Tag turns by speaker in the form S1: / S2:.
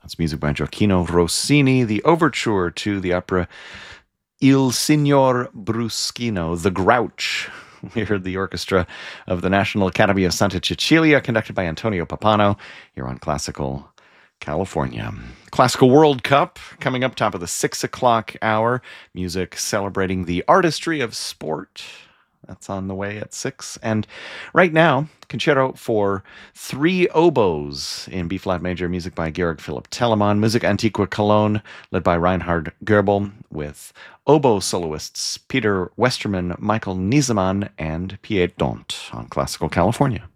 S1: That's music by Gioacchino Rossini, the overture to the opera Il Signor Bruschino, The Grouch. We heard the orchestra of the National Academy of Santa Cecilia, conducted by Antonio Pappano, here on Classical California. Classical World Cup coming up top of the 6 o'clock hour. Music celebrating the artistry of sport. That's on the way at 6. And right now, concerto for three oboes in B flat major, music by Georg Philipp Telemann, Music Antiqua Cologne, led by Reinhard Goebel, with oboe soloists Peter Westermann, Michael Niesemann, and Piet D'Hondt on Classical California.